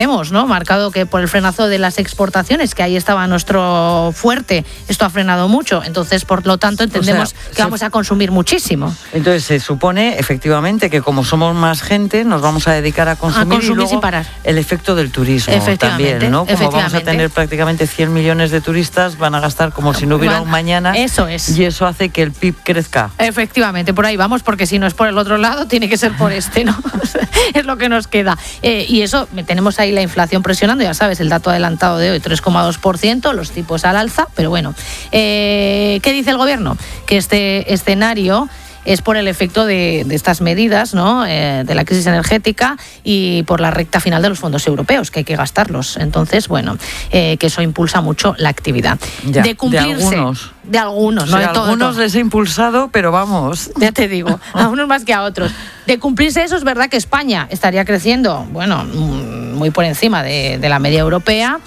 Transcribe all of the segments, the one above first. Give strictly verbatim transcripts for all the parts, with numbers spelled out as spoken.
decíamos, ¿no? Marcado que por el frenazo de las exportaciones, que ahí estaba nuestro fuerte, esto ha frenado mucho. Entonces, por lo tanto, entendemos o sea, que se... vamos a consumir muchísimo. Entonces, se supone, efectivamente, que como somos más gente, nos vamos a dedicar a consumir, a consumir y luego sin parar. El efecto del turismo también, ¿no? Como vamos a tener prácticamente cien millones de turistas, van a gastar como si no hubiera un mañana. Eso es. Y eso hace que el P I B crezca. Efectivamente, por ahí vamos, porque si no es por el otro lado, tiene que ser por este, ¿no? Es lo que nos queda. Eh, y eso, tenemos ahí la inflación presionando, ya sabes, el dato adelantado de hoy, tres coma dos por ciento, los tipos al alza, pero bueno. Eh, ¿Qué dice el gobierno? Que este escenario es por el efecto de, de estas medidas, ¿no? Eh, de la crisis energética y por la recta final de los fondos europeos, que hay que gastarlos. Entonces, bueno, eh, que eso impulsa mucho la actividad. Ya, de cumplirse. De algunos. De algunos, o sea, no de a todos. algunos les he impulsado, pero vamos. Ya te digo, a unos más que a otros. De cumplirse eso, es verdad que España estaría creciendo, bueno, muy por encima de, de la media europea.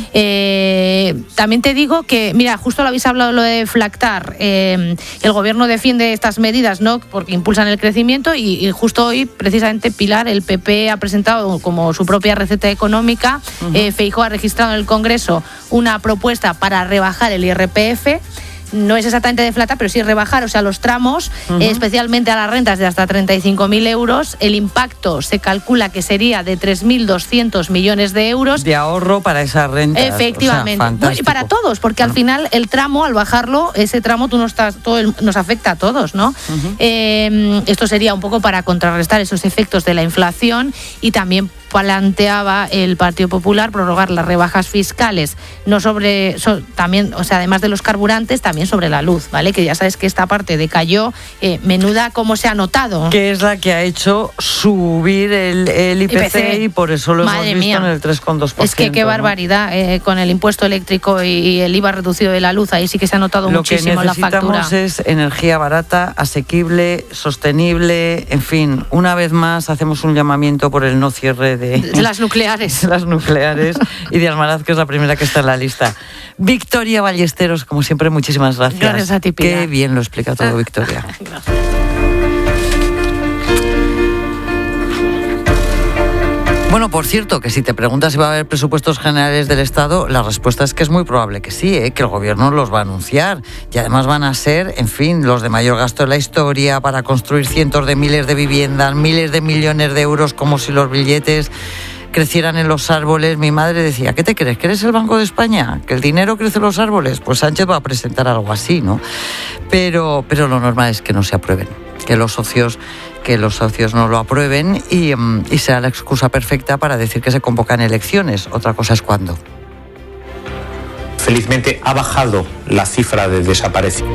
Eh, también te digo que, mira, justo lo habéis hablado lo de Flactar, eh, el gobierno defiende estas medidas, ¿no? Porque impulsan el crecimiento y, y justo hoy, precisamente, Pilar, el P P ha presentado como su propia receta económica. Uh-huh. eh, Feijóo ha registrado en el Congreso una propuesta para rebajar el I R P F. No es exactamente de flata, pero sí rebajar, o sea, los tramos, uh-huh. eh, especialmente a las rentas de hasta treinta y cinco mil euros. El impacto se calcula que sería de tres mil doscientos millones de euros. De ahorro para esas rentas. Efectivamente. O sea, bueno, y para todos, porque bueno. al final el tramo, al bajarlo, ese tramo tú no estás, todo el, nos afecta a todos, ¿no? Uh-huh. Eh, esto sería un poco para contrarrestar esos efectos de la inflación y también planteaba el Partido Popular prorrogar las rebajas fiscales, no sobre, so, también, o sea, además de los carburantes, también sobre la luz, ¿vale? Que ya sabes que esta parte decayó, eh, menuda como se ha notado. Que es la que ha hecho subir el, el I P C, I P C y por eso lo Madre hemos visto mía. en el tres coma dos por ciento. Es que qué ¿no? barbaridad, eh, con el impuesto eléctrico y, y el I V A reducido de la luz, ahí sí que se ha notado lo muchísimo la factura. Lo que necesitamos es energía barata, asequible, sostenible, en fin, una vez más hacemos un llamamiento por el no cierre de... de las nucleares. las nucleares y de Almaraz, que es la primera que está en la lista. Victoria Ballesteros, como siempre, muchísimas gracias. Gracias a ti, Pilar. Qué bien lo explica todo, Victoria. Gracias. Bueno, por cierto, que si te preguntas si va a haber presupuestos generales del Estado, la respuesta es que es muy probable que sí, ¿eh? Que el Gobierno los va a anunciar. Y además van a ser, en fin, los de mayor gasto de la historia para construir cientos de miles de viviendas, miles de millones de euros, como si los billetes crecieran en los árboles. Mi madre decía, ¿qué te crees? ¿Que eres el Banco de España? ¿Que el dinero crece en los árboles? Pues Sánchez va a presentar algo así, ¿no? Pero, pero lo normal es que no se aprueben, que los socios... que los socios no lo aprueben y, y sea la excusa perfecta para decir que se convocan elecciones. Otra cosa es cuándo. Felizmente ha bajado la cifra de desaparecidos.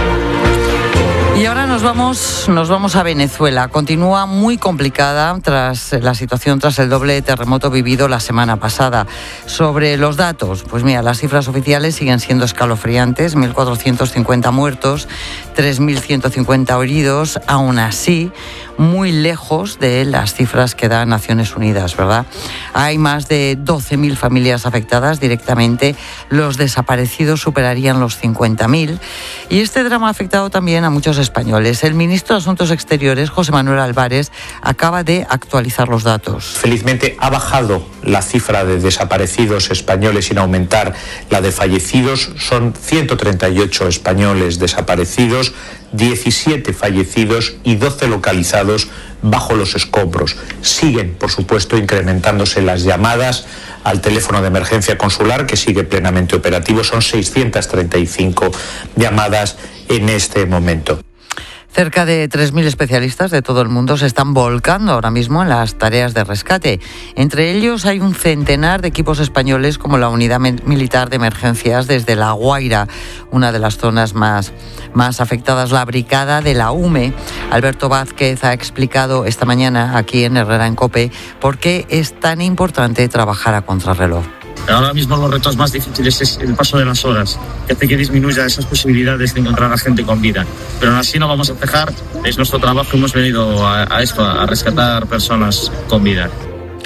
Y ahora nos vamos, nos vamos a Venezuela. Continúa muy complicada tras la situación tras el doble terremoto vivido la semana pasada. Sobre los datos, pues mira, las cifras oficiales siguen siendo escalofriantes, mil cuatrocientos cincuenta muertos, tres mil ciento cincuenta heridos, aún así muy lejos de las cifras que da Naciones Unidas, ¿verdad? Hay más de doce mil familias afectadas directamente, los desaparecidos superarían los cincuenta mil y este drama ha afectado también a muchos españoles. El ministro de Asuntos Exteriores, José Manuel Álvarez, acaba de actualizar los datos. Felizmente ha bajado la cifra de desaparecidos españoles sin aumentar la de fallecidos. Son ciento treinta y ocho españoles desaparecidos, diecisiete fallecidos y doce localizados bajo los escombros. Siguen, por supuesto, incrementándose las llamadas al teléfono de emergencia consular, que sigue plenamente operativo. Son seiscientas treinta y cinco llamadas en este momento. Cerca de tres mil especialistas de todo el mundo se están volcando ahora mismo en las tareas de rescate. Entre ellos hay un centenar de equipos españoles como la Unidad Militar de Emergencias desde La Guaira, una de las zonas más, más afectadas, la Brigada de la U M E. Alberto Vázquez ha explicado esta mañana aquí en Herrera en COPE por qué es tan importante trabajar a contrarreloj. Ahora mismo los retos más difíciles es el paso de las horas, que hace que disminuya esas posibilidades de encontrar a gente con vida. Pero aún así no vamos a cejar, es nuestro trabajo, hemos venido a, a esto, a rescatar personas con vida.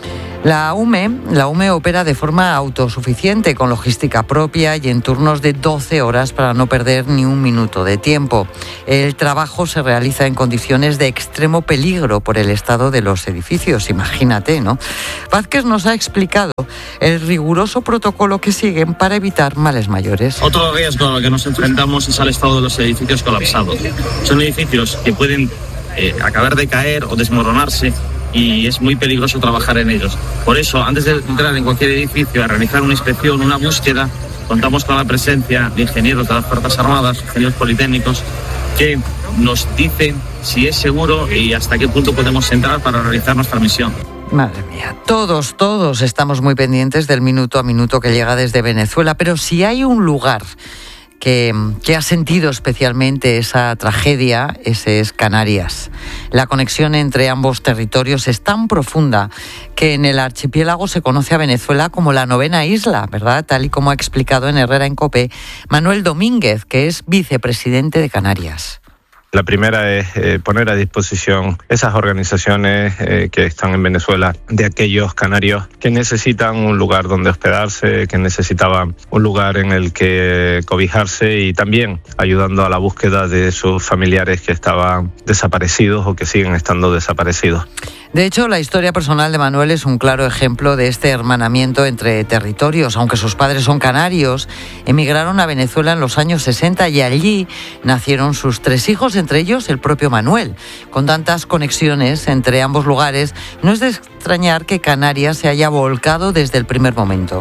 La UME, la UME opera de forma autosuficiente, con logística propia y en turnos de doce horas para no perder ni un minuto de tiempo. El trabajo se realiza en condiciones de extremo peligro por el estado de los edificios, imagínate, ¿no? Vázquez nos ha explicado el riguroso protocolo que siguen para evitar males mayores. Otro riesgo al que nos enfrentamos es al estado de los edificios colapsados. Son edificios que pueden eh, acabar de caer o desmoronarse, y es muy peligroso trabajar en ellos. Por eso, antes de entrar en cualquier edificio a realizar una inspección, una búsqueda, contamos con la presencia de ingenieros de las Fuerzas Armadas, ingenieros politécnicos, que nos dicen si es seguro y hasta qué punto podemos entrar para realizar nuestra misión. Madre mía, todos, todos estamos muy pendientes del minuto a minuto que llega desde Venezuela, pero si hay un lugar Que, que ha sentido especialmente esa tragedia, ese es Canarias. La conexión entre ambos territorios es tan profunda que en el archipiélago se conoce a Venezuela como la novena isla, ¿verdad? Tal y como ha explicado en Herrera en COPE Manuel Domínguez, que es vicepresidente de Canarias. La primera es eh, poner a disposición esas organizaciones eh, que están en Venezuela, de aquellos canarios que necesitan un lugar donde hospedarse, que necesitaban un lugar en el que cobijarse, y también ayudando a la búsqueda de sus familiares que estaban desaparecidos o que siguen estando desaparecidos. De hecho, la historia personal de Manuel es un claro ejemplo de este hermanamiento entre territorios. Aunque sus padres son canarios, emigraron a Venezuela en los años sesenta y allí nacieron sus tres hijos, entre ellos el propio Manuel. Con tantas conexiones entre ambos lugares, no es de extrañar que Canarias se haya volcado desde el primer momento.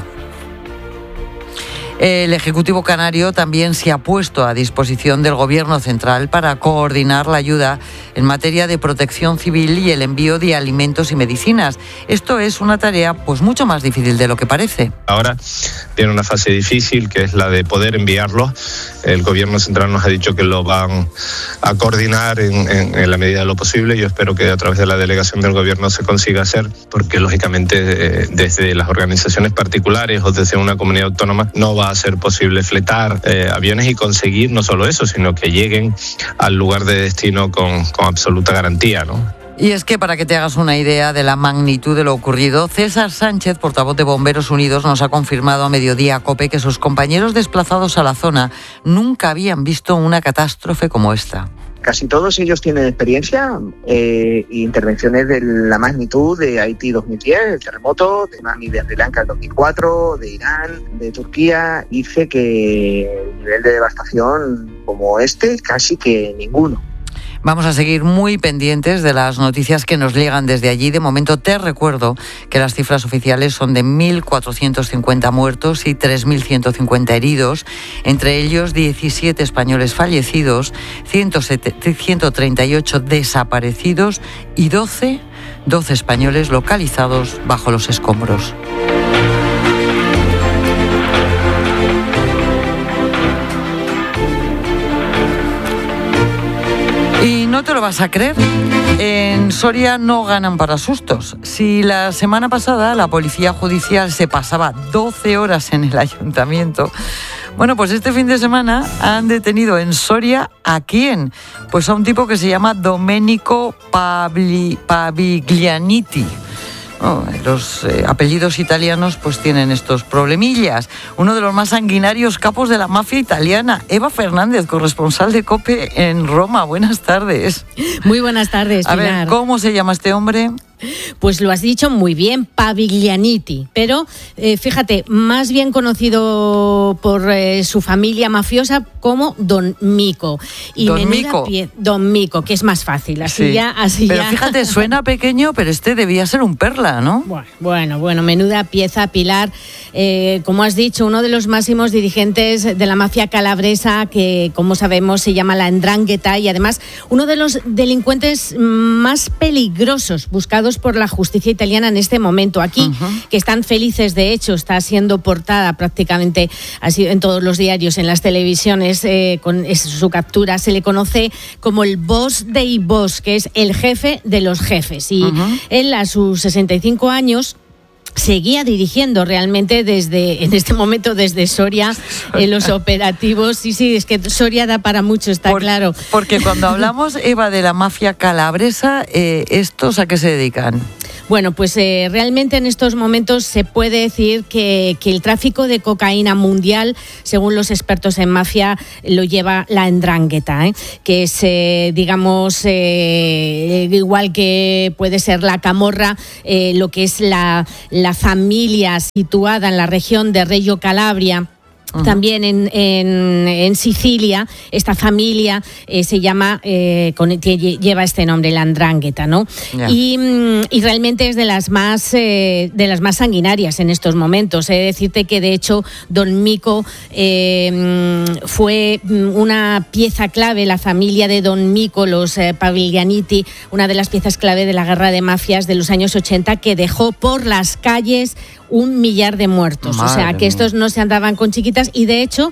El Ejecutivo canario también se ha puesto a disposición del Gobierno central para coordinar la ayuda en materia de protección civil y el envío de alimentos y medicinas. Esto es una tarea pues mucho más difícil de lo que parece. Ahora tiene una fase difícil, que es la de poder enviarlos. El Gobierno central nos ha dicho que lo van a coordinar en, en, en la medida de lo posible. Yo espero que a través de la delegación del Gobierno se consiga hacer, porque lógicamente eh, desde las organizaciones particulares o desde una comunidad autónoma no va a ser posible fletar eh, aviones y conseguir no solo eso, sino que lleguen al lugar de destino con, con absoluta garantía, ¿no? Y es que, para que te hagas una idea de la magnitud de lo ocurrido, César Sánchez, portavoz de Bomberos Unidos, nos ha confirmado a mediodía a COPE que sus compañeros desplazados a la zona nunca habían visto una catástrofe como esta. Casi todos ellos tienen experiencia eh, e intervenciones de la magnitud de Haití dos mil diez, el terremoto, de Tsunami de Sri Lanka el dos mil cuatro, de Irán, de Turquía. Dice que el nivel de devastación como este, casi que ninguno. Vamos a seguir muy pendientes de las noticias que nos llegan desde allí. De momento te recuerdo que las cifras oficiales son de mil cuatrocientos cincuenta muertos y tres mil ciento cincuenta heridos, entre ellos diecisiete españoles fallecidos, ciento treinta y ocho desaparecidos y doce, doce españoles localizados bajo los escombros. Y no te lo vas a creer, en Soria no ganan para sustos. Si la semana pasada la policía judicial se pasaba doce horas en el ayuntamiento, bueno, pues este fin de semana han detenido en Soria ¿a quién? Pues a un tipo que se llama Domenico Pabli, Paviglianiti. Oh, los eh, apellidos italianos pues tienen estos problemillas. Uno de los más sanguinarios capos de la mafia italiana. Eva Fernández, corresponsal de COPE en Roma. Buenas tardes. Muy buenas tardes, Pilar. A ver, ¿cómo se llama este hombre? Pues lo has dicho muy bien, Paviglianiti, pero eh, fíjate, más bien conocido por eh, su familia mafiosa como Don Mico. Y Don Mico. Pie- Don Mico, que es más fácil, así Sí. ya, así Pero ya. fíjate, suena pequeño, pero este debía ser un perla, ¿no? Bueno, bueno, bueno, menuda pieza, Pilar. Eh, como has dicho, uno de los máximos dirigentes de la mafia calabresa, que como sabemos se llama la 'Ndrangheta, y además uno de los delincuentes más peligrosos buscados por la justicia italiana en este momento. Aquí, uh-huh. que están felices, de hecho, está siendo portada prácticamente así en todos los diarios, en las televisiones, eh, con es, su captura. Se le conoce como el boss dei boss, que es el jefe de los jefes. Y uh-huh. él, a sus sesenta y cinco años, seguía dirigiendo realmente desde, en este momento, desde Soria, en los operativos. Sí, sí, es que Soria da para mucho, está Por, claro. Porque cuando hablamos, Eva, de la mafia calabresa, eh, ¿estos a qué se dedican? Bueno, pues eh, realmente en estos momentos se puede decir que, que el tráfico de cocaína mundial, según los expertos en mafia, lo lleva la 'Ndrangheta, ¿eh? que es, eh, digamos, eh, igual que puede ser la camorra, eh, lo que es la, la familia situada en la región de Reggio Calabria. Uh-huh. También en, en, en Sicilia, esta familia eh, se llama, eh, con, lleva este nombre, la 'Ndrangheta, ¿no? Yeah. Y, y realmente es de las más eh, de las más sanguinarias en estos momentos. He de decirte que, de hecho, Don Mico eh, fue una pieza clave, la familia de Don Mico, los eh, Paglianiti, una de las piezas clave de la guerra de mafias de los años ochenta, que dejó por las calles un millar de muertos. Madre o sea, que estos no se andaban con chiquitas. Y de hecho,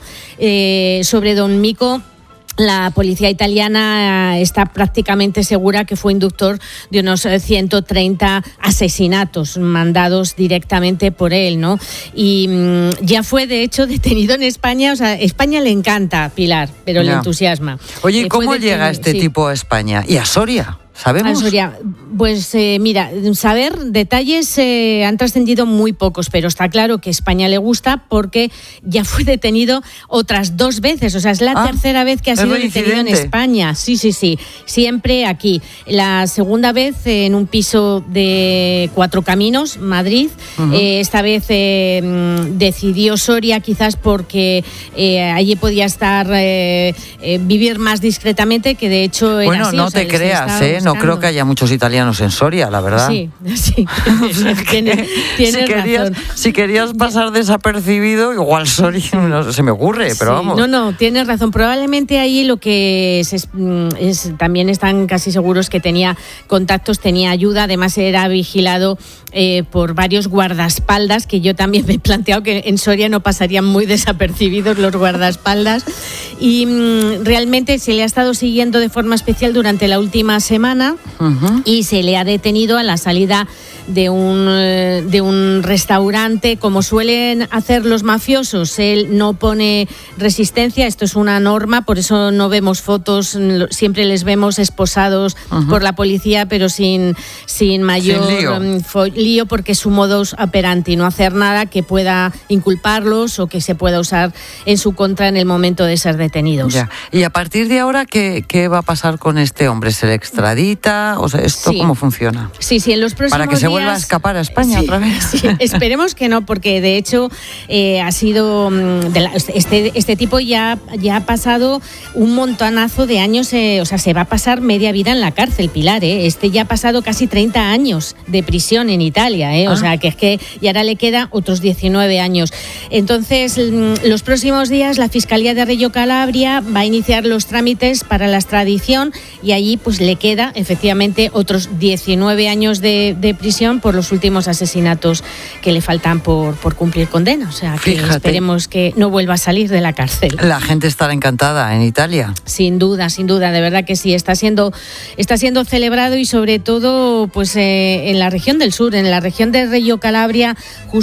eh, sobre Don Mico, la policía italiana está prácticamente segura que fue inductor de unos ciento treinta asesinatos mandados directamente por él, ¿no? Y mmm, ya fue, de hecho, detenido en España. O sea, España le encanta, Pilar, pero ya. le entusiasma. Oye, eh, ¿cómo llega este sí. tipo a España? ¿Y a Soria? ¿Sabemos? Soria, pues eh, mira, saber detalles eh, han trascendido muy pocos, pero está claro que España le gusta porque ya fue detenido otras dos veces. O sea, es la ah, tercera vez que ha sido detenido en España. Sí, sí, sí, siempre aquí. La segunda vez eh, en un piso de Cuatro Caminos, Madrid. Uh-huh. Eh, esta vez eh, decidió Soria, quizás porque eh, allí podía estar, eh, eh, vivir más discretamente, que de hecho era bueno, así. no o sea, te creas, ¿eh? No creo que haya muchos italianos en Soria, la verdad. Sí, sí. Tienes, tienes si, querías, razón. si querías pasar desapercibido, igual Soria no se me ocurre, pero sí, vamos. No, no, tienes razón. Probablemente ahí lo que es, es, es también están casi seguros que tenía contactos, tenía ayuda. Además era vigilado eh, por varios guardaespaldas, que yo también me he planteado que en Soria no pasarían muy desapercibidos los guardaespaldas. Y mm, realmente se le ha estado siguiendo de forma especial durante la última semana. Uh-huh. Y se le ha detenido a la salida de un, de un restaurante, como suelen hacer los mafiosos. Él no pone resistencia, esto es una norma, por eso no vemos fotos, siempre les vemos esposados uh-huh. por la policía, pero sin, sin mayor sin lío. Fo- lío, porque es su modus operandi, no hacer nada que pueda inculparlos o que se pueda usar en su contra en el momento de ser detenidos. Ya. Y a partir de ahora, ¿qué, qué va a pasar con este hombre? ¿Se le extradita? O sea, ¿esto sí. cómo funciona? Sí, sí, en los próximos Para que se días... vuelva a escapar a España sí, otra vez. Sí, esperemos que no, porque de hecho eh, ha sido... De la, este, este tipo ya, ya ha pasado un montonazo de años, eh, o sea, se va a pasar media vida en la cárcel, Pilar, ¿eh? Este ya ha pasado casi treinta años de prisión en Italia, ¿eh? O ah. sea, que es que... Y ahora le queda otros diecinueve años. Entonces, los próximos días la Fiscalía de Reggio Calabria va a iniciar los trámites para la extradición y allí pues le queda efectivamente otros diecinueve años de, de prisión por los últimos asesinatos que le faltan por, por cumplir condena. O sea, que Fíjate. esperemos que no vuelva a salir de la cárcel. La gente estará encantada en Italia. Sin duda, sin duda, de verdad que sí. Está siendo, está siendo celebrado y sobre todo pues eh, en la región del sur, en la región de Reggio Calabria,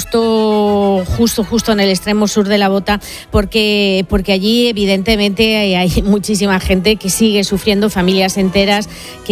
justo, justo, justo en el extremo sur de la bota, porque, porque allí evidentemente hay, hay muchísima gente que sigue sufriendo, familias enteras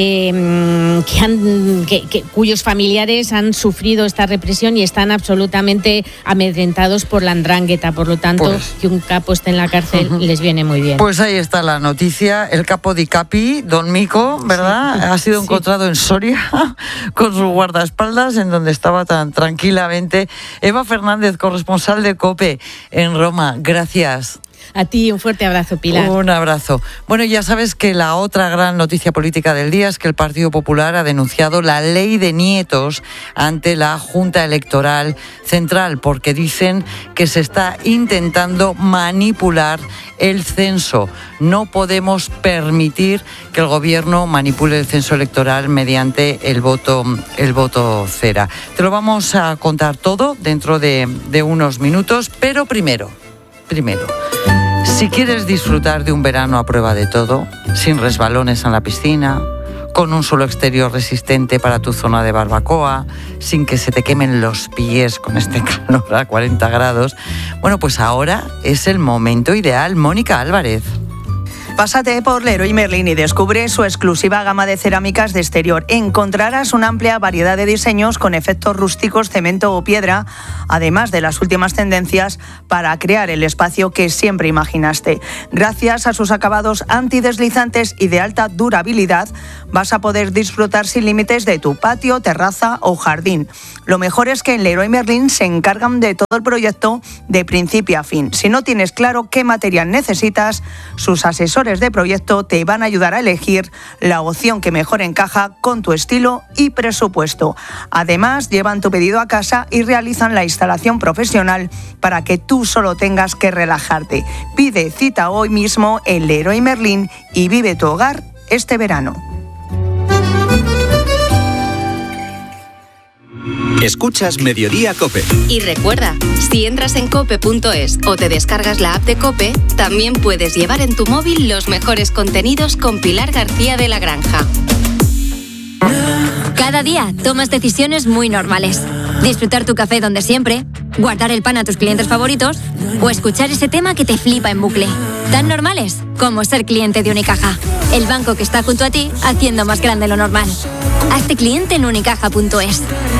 que, que han, que, que, cuyos familiares han sufrido esta represión y están absolutamente amedrentados por la 'Ndrangheta. Por lo tanto, pues, que un capo esté en la cárcel uh-huh. les viene muy bien. Pues ahí está la noticia. El capo di capi, Don Mico, ¿verdad? Sí. Ha sido encontrado sí. en Soria con sus guardaespaldas, en donde estaba tan tranquilamente. Eva Fernández, corresponsal de COPE en Roma. Gracias. A ti un fuerte abrazo, Pilar. Un abrazo. Bueno, ya sabes que la otra gran noticia política del día es que el Partido Popular ha denunciado la ley de nietos ante la Junta Electoral Central, porque dicen que se está intentando manipular el censo. No podemos permitir que el gobierno manipule el censo electoral mediante el voto, el voto cera. Te lo vamos a contar todo dentro de, de unos minutos, pero primero, primero... Si quieres disfrutar de un verano a prueba de todo, sin resbalones en la piscina, con un suelo exterior resistente para tu zona de barbacoa, sin que se te quemen los pies con este calor a cuarenta grados, bueno, pues ahora es el momento ideal. Mónica Álvarez. Pásate por Leroy Merlin y descubre su exclusiva gama de cerámicas de exterior. Encontrarás una amplia variedad de diseños con efectos rústicos, cemento o piedra, además de las últimas tendencias para crear el espacio que siempre imaginaste. Gracias a sus acabados antideslizantes y de alta durabilidad, vas a poder disfrutar sin límites de tu patio, terraza o jardín. Lo mejor es que en Leroy Merlin se encargan de todo el proyecto de principio a fin. Si no tienes claro qué material necesitas, sus asesores de proyecto te van a ayudar a elegir la opción que mejor encaja con tu estilo y presupuesto. Además, llevan tu pedido a casa y realizan la instalación profesional para que tú solo tengas que relajarte. Pide cita hoy mismo en Leroy Merlin y vive tu hogar este verano. Escuchas Mediodía COPE. Y recuerda, si entras en cope punto es o te descargas la app de COPE, también puedes llevar en tu móvil los mejores contenidos con Pilar García de la Granja. Cada día tomas decisiones muy normales. Disfrutar tu café donde siempre, guardar el pan a tus clientes favoritos o escuchar ese tema que te flipa en bucle. Tan normales como ser cliente de Unicaja, el banco que está junto a ti haciendo más grande lo normal. Hazte cliente en unicaja punto es.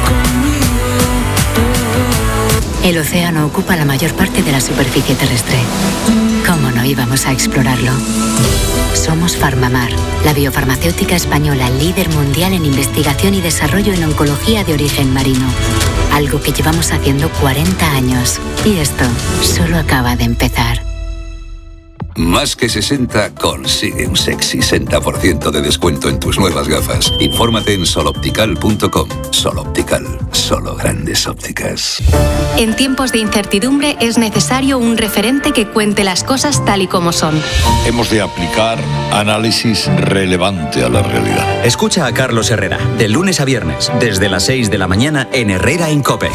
El océano ocupa la mayor parte de la superficie terrestre. ¿Cómo no íbamos a explorarlo? Somos Farmamar, la biofarmacéutica española líder mundial en investigación y desarrollo en oncología de origen marino. Algo que llevamos haciendo cuarenta años. Y esto solo acaba de empezar. Más que sesenta consigue un sexy sesenta por ciento de descuento en tus nuevas gafas. Infórmate en soloptical punto com. Soloptical, solo grandes ópticas. En tiempos de incertidumbre es necesario un referente que cuente las cosas tal y como son. Hemos de aplicar análisis relevante a la realidad. Escucha a Carlos Herrera, de lunes a viernes, desde las seis de la mañana en Herrera en COPE.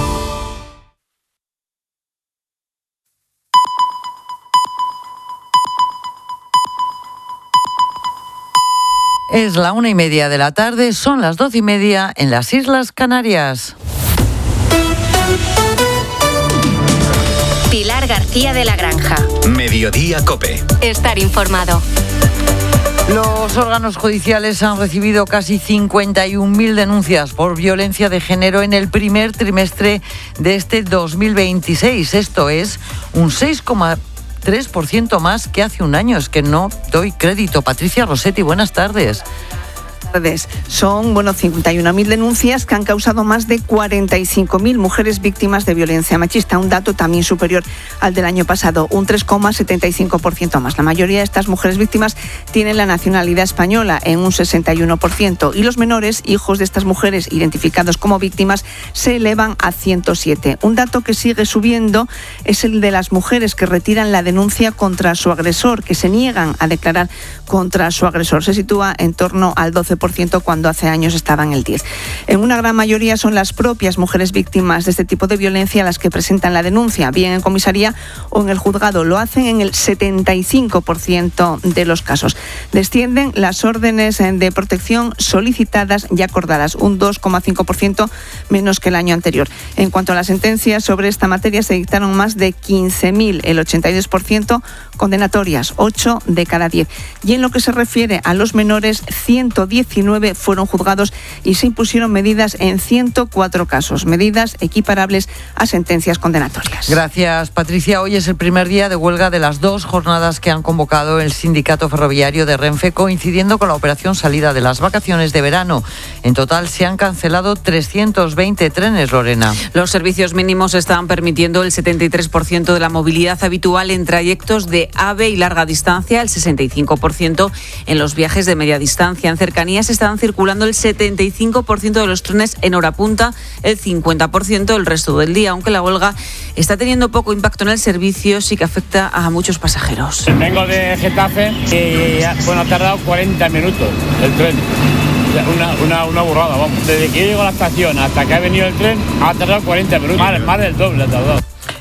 Es la una y media de la tarde, son las doce y media en las Islas Canarias. Pilar García de la Granja. Mediodía COPE. Estar informado. Los órganos judiciales han recibido casi cincuenta y un mil denuncias por violencia de género en el primer trimestre de este dos mil veintiséis. Esto es un seis coma tres por ciento más que hace un año. Es que no doy crédito. Patricia Rossetti, buenas tardes. Tardes. Son, bueno, cincuenta y una mil denuncias que han causado más de cuarenta y cinco mil mujeres víctimas de violencia machista, un dato también superior al del año pasado, un tres coma setenta y cinco por ciento más. La mayoría de estas mujeres víctimas tienen la nacionalidad española en un sesenta y uno por ciento y los menores, hijos de estas mujeres identificados como víctimas, se elevan a ciento siete. Un dato que sigue subiendo es el de las mujeres que retiran la denuncia contra su agresor, que se niegan a declarar contra su agresor. Se sitúa en torno al doce por ciento cuando hace años estaba en el diez por ciento. En una gran mayoría son las propias mujeres víctimas de este tipo de violencia las que presentan la denuncia, bien en comisaría o en el juzgado. Lo hacen en el setenta y cinco por ciento de los casos. Descienden las órdenes de protección solicitadas y acordadas, un dos coma cinco por ciento menos que el año anterior. En cuanto a las sentencias sobre esta materia, se dictaron más de quince mil, el ochenta y dos por ciento condenatorias, ocho de cada diez. Y en lo que se refiere a los menores, ciento diecinueve fueron juzgados y se impusieron medidas en ciento cuatro casos, medidas equiparables a sentencias condenatorias. Gracias, Patricia. Hoy es el primer día de huelga de las dos jornadas que han convocado el Sindicato Ferroviario de Renfe, coincidiendo con la operación salida de las vacaciones de verano. En total se han cancelado trescientos veinte trenes, Lorena. Los servicios mínimos están permitiendo el setenta y tres por ciento de la movilidad habitual en trayectos de AVE y larga distancia, el sesenta y cinco por ciento en los viajes de media distancia. En cercanías están circulando el setenta y cinco por ciento de los trenes en hora punta, el cincuenta por ciento el resto del día, aunque la huelga está teniendo poco impacto en el servicio, sí que afecta a muchos pasajeros. Vengo de Getafe y bueno, ha tardado cuarenta minutos el tren. Una, una, una burrada, vamos. Desde que yo llego a la estación hasta que ha venido el tren ha tardado cuarenta minutos, más, más del doble ha tardado.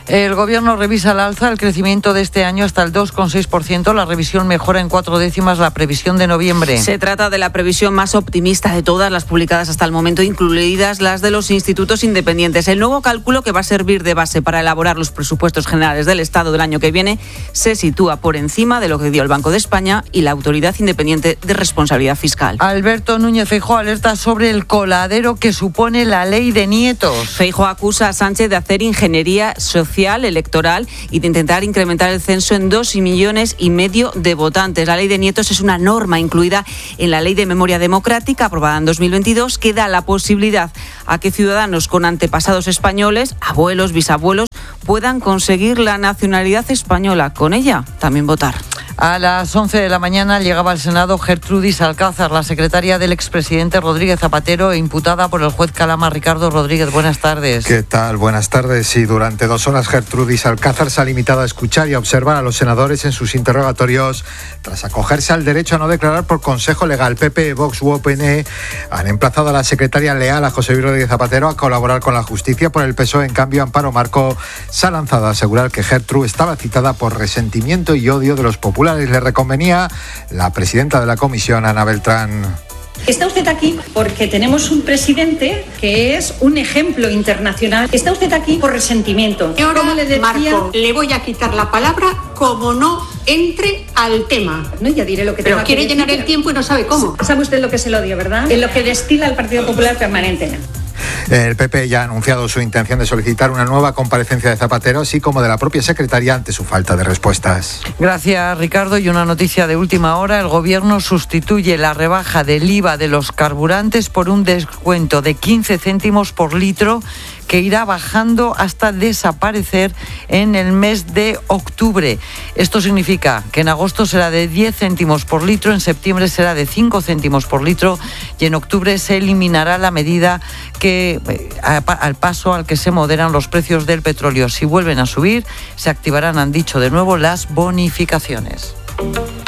El Gobierno revisa al alza el crecimiento de este año hasta el dos coma seis por ciento. La revisión mejora en cuatro décimas la previsión de noviembre. Se trata de la previsión más optimista de todas las publicadas hasta el momento, incluidas las de los institutos independientes. El nuevo cálculo, que va a servir de base para elaborar los presupuestos generales del Estado del año que viene, se sitúa por encima de lo que dio el Banco de España y la Autoridad Independiente de Responsabilidad Fiscal. Alberto Núñez Feijóo alerta sobre el coladero que supone la ley de nietos. Feijóo acusa a Sánchez de hacer ingeniería social electoral y de intentar incrementar el censo en dos millones y medio de votantes. La ley de nietos es una norma incluida en la Ley de Memoria Democrática aprobada en dos mil veintidós que da la posibilidad a que ciudadanos con antepasados españoles, abuelos, bisabuelos, puedan conseguir la nacionalidad española. Con ella también votar. A las once de la mañana llegaba al Senado Gertrudis Alcázar, la secretaria del expresidente Rodríguez Zapatero e imputada por el juez Calama. Ricardo Rodríguez, buenas tardes. ¿Qué tal? Buenas tardes. Y durante dos horas Gertrudis Alcázar se ha limitado a escuchar y a observar a los senadores en sus interrogatorios tras acogerse al derecho a no declarar por consejo legal. P P, Vox u O P N han emplazado a la secretaria leal, a José Luis Rodríguez Zapatero, a colaborar con la justicia. Por el P S O E, en cambio, Amparo Marco se ha lanzado a asegurar que Gertrude estaba citada por resentimiento y odio de los populares. Le reconvenía la presidenta de la comisión, Ana Beltrán. Está usted aquí porque tenemos un presidente que es un ejemplo internacional. Está usted aquí por resentimiento. Y ahora, le decía, Marco, le voy a quitar la palabra como no entre al tema. No, ya diré lo que Pero tenga quiere que llenar decir. el tiempo y no sabe cómo. ¿Sabe usted lo que es el odio, verdad? En lo que destila el Partido Popular permanentemente. El P P ya ha anunciado su intención de solicitar una nueva comparecencia de Zapatero, así como de la propia secretaria, ante su falta de respuestas. Gracias, Ricardo. Y una noticia de última hora. El Gobierno sustituye la rebaja del I V A de los carburantes por un descuento de quince céntimos por litro, que irá bajando hasta desaparecer en el mes de octubre. Esto significa que en agosto será de diez céntimos por litro, en septiembre será de cinco céntimos por litro y en octubre se eliminará la medida que al paso al que se moderan los precios del petróleo. Si vuelven a subir, se activarán, han dicho de nuevo, las bonificaciones.